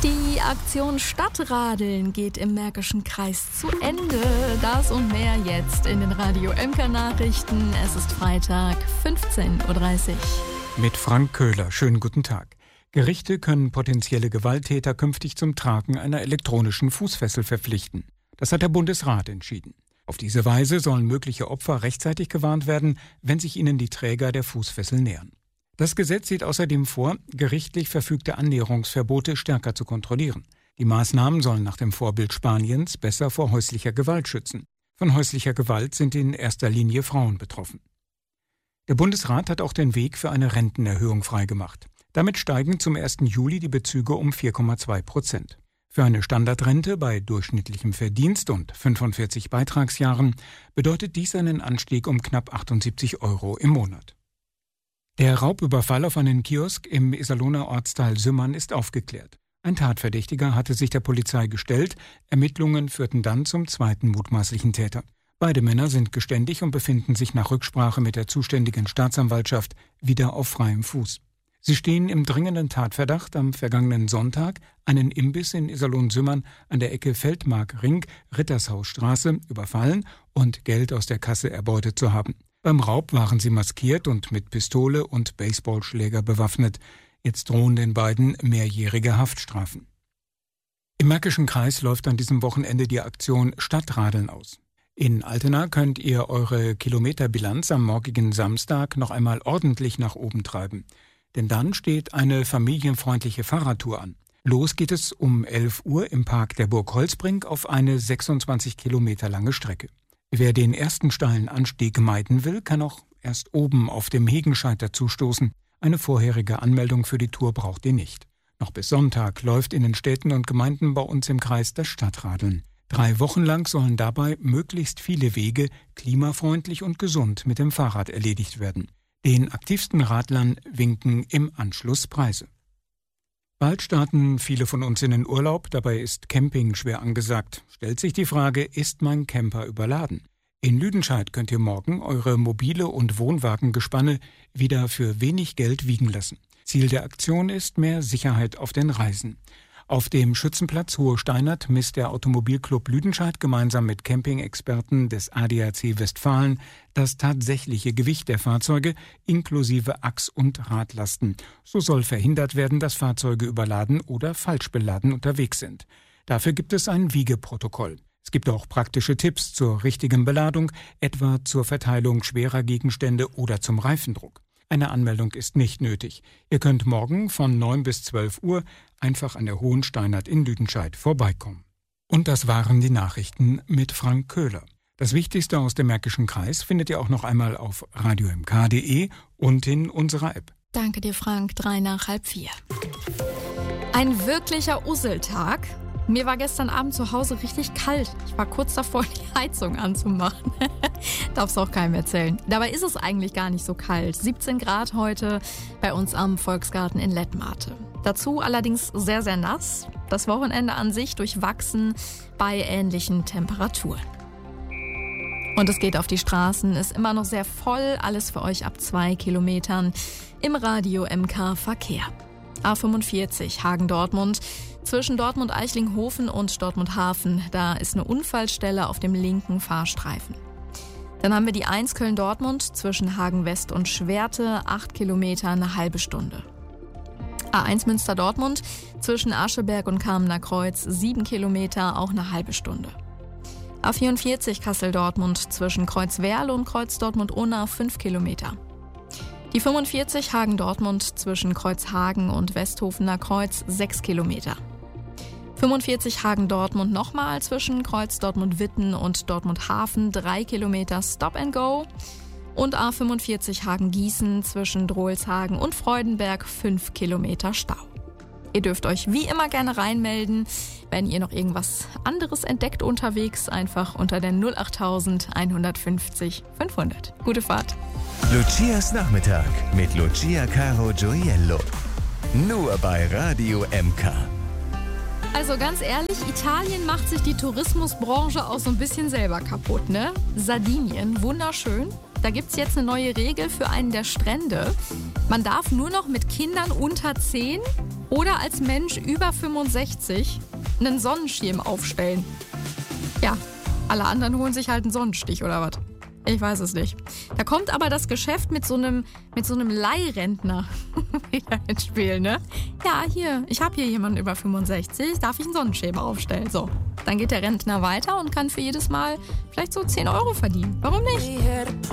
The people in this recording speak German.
Die Aktion Stadtradeln geht im Märkischen Kreis zu Ende. Das und mehr jetzt in den Radio MK Nachrichten. Es ist Freitag, 15:30 Uhr. Mit Frank Köhler. Schönen guten Tag. Gerichte können potenzielle Gewalttäter künftig zum Tragen einer elektronischen Fußfessel verpflichten. Das hat der Bundesrat entschieden. Auf diese Weise sollen mögliche Opfer rechtzeitig gewarnt werden, wenn sich ihnen die Träger der Fußfessel nähern. Das Gesetz sieht außerdem vor, gerichtlich verfügte Annäherungsverbote stärker zu kontrollieren. Die Maßnahmen sollen nach dem Vorbild Spaniens besser vor häuslicher Gewalt schützen. Von häuslicher Gewalt sind in erster Linie Frauen betroffen. Der Bundesrat hat auch den Weg für eine Rentenerhöhung freigemacht. Damit steigen zum 1. Juli die Bezüge um 4,2%. Für eine Standardrente bei durchschnittlichem Verdienst und 45 Beitragsjahren bedeutet dies einen Anstieg um knapp 78 € im Monat. Der Raubüberfall auf einen Kiosk im Iserlohner Ortsteil Sümmern ist aufgeklärt. Ein Tatverdächtiger hatte sich der Polizei gestellt. Ermittlungen führten dann zum zweiten mutmaßlichen Täter. Beide Männer sind geständig und befinden sich nach Rücksprache mit der zuständigen Staatsanwaltschaft wieder auf freiem Fuß. Sie stehen im dringenden Tatverdacht, am vergangenen Sonntag einen Imbiss in Iserlohn-Sümmern an der Ecke Feldmark-Ring-Rittershausstraße überfallen und Geld aus der Kasse erbeutet zu haben. Beim Raub waren sie maskiert und mit Pistole und Baseballschläger bewaffnet. Jetzt drohen den beiden mehrjährige Haftstrafen. Im Märkischen Kreis läuft an diesem Wochenende die Aktion Stadtradeln aus. In Altena könnt ihr eure Kilometerbilanz am morgigen Samstag noch einmal ordentlich nach oben treiben. Denn dann steht eine familienfreundliche Fahrradtour an. Los geht es um 11 Uhr im Park der Burg Holzbrink auf eine 26 Kilometer lange Strecke. Wer den ersten steilen Anstieg meiden will, kann auch erst oben auf dem Hegenscheiter zustoßen. Eine vorherige Anmeldung für die Tour braucht ihr nicht. Noch bis Sonntag läuft in den Städten und Gemeinden bei uns im Kreis das Stadtradeln. 3 Wochen lang sollen dabei möglichst viele Wege klimafreundlich und gesund mit dem Fahrrad erledigt werden. Den aktivsten Radlern winken im Anschluss Preise. Bald starten viele von uns in den Urlaub, dabei ist Camping schwer angesagt. Stellt sich die Frage, ist mein Camper überladen? In Lüdenscheid könnt ihr morgen eure mobile und Wohnwagengespanne wieder für wenig Geld wiegen lassen. Ziel der Aktion ist mehr Sicherheit auf den Reisen. Auf dem Schützenplatz Hohe Steinert misst der Automobilclub Lüdenscheid gemeinsam mit Campingexperten des ADAC Westfalen das tatsächliche Gewicht der Fahrzeuge inklusive Achs- und Radlasten. So soll verhindert werden, dass Fahrzeuge überladen oder falsch beladen unterwegs sind. Dafür gibt es ein Wiegeprotokoll. Es gibt auch praktische Tipps zur richtigen Beladung, etwa zur Verteilung schwerer Gegenstände oder zum Reifendruck. Eine Anmeldung ist nicht nötig. Ihr könnt morgen von 9 bis 12 Uhr einfach an der Hohen Steinert in Lüdenscheid vorbeikommen. Und das waren die Nachrichten mit Frank Köhler. Das Wichtigste aus dem Märkischen Kreis findet ihr auch noch einmal auf radiomk.de und in unserer App. Danke dir, Frank. 3 nach halb 4. Ein wirklicher Usseltag. Mir war gestern Abend zu Hause richtig kalt. Ich war kurz davor, die Heizung anzumachen. Darf's auch keinem erzählen. Dabei ist es eigentlich gar nicht so kalt. 17 Grad heute bei uns am Volksgarten in Lettmate. Dazu allerdings sehr, sehr nass. Das Wochenende an sich durchwachsen bei ähnlichen Temperaturen. Und es geht auf die Straßen, ist immer noch sehr voll. Alles für euch ab 2 Kilometern im Radio MK Verkehr. A45 Hagen-Dortmund. Zwischen Dortmund-Eichlinghofen und Dortmund-Hafen, da ist eine Unfallstelle auf dem linken Fahrstreifen. Dann haben wir die 1 Köln-Dortmund zwischen Hagen-West und Schwerte, 8 Kilometer, eine halbe Stunde. A1 Münster-Dortmund zwischen Ascheberg und Kamener Kreuz, 7 Kilometer, auch eine halbe Stunde. A44 Kassel-Dortmund zwischen Kreuzwerl und Kreuz-Dortmund-Unna, 5 Kilometer. Die 45 Hagen-Dortmund zwischen Kreuzhagen und Westhofener Kreuz, 6 Kilometer. 45 Hagen-Dortmund nochmal zwischen Kreuz Dortmund-Witten und Dortmund-Hafen, 3 Kilometer Stop and Go. Und A45 Hagen-Gießen zwischen Drohlshagen und Freudenberg, 5 Kilometer Stau. Ihr dürft euch wie immer gerne reinmelden, wenn ihr noch irgendwas anderes entdeckt unterwegs, einfach unter der 08000 150 500. Gute Fahrt. Lucias Nachmittag mit Lucia Caro Gioiello. Nur bei Radio MK. Also ganz ehrlich, Italien macht sich die Tourismusbranche auch so ein bisschen selber kaputt, ne? Sardinien, wunderschön. Da gibt es jetzt eine neue Regel für einen der Strände. Man darf nur noch mit Kindern unter 10 oder als Mensch über 65 einen Sonnenschirm aufstellen. Ja, alle anderen holen sich halt einen Sonnenstich oder was. Ich weiß es nicht. Da kommt aber das Geschäft mit so einem Leihrentner wieder ins Spiel, ne? Ja, hier, ich habe hier jemanden über 65, darf ich einen Sonnenschirm aufstellen? So, dann geht der Rentner weiter und kann für jedes Mal vielleicht so 10 € verdienen. Warum nicht?